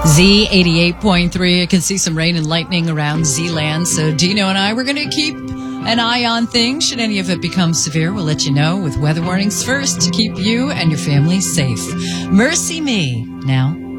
Z88.3. I can see some rain and lightning around Z-land. So Dino and I, we're going to keep an eye on things. Should any of it become severe, we'll let you know with weather warnings first to keep you and your family safe. Mercy Me. Now,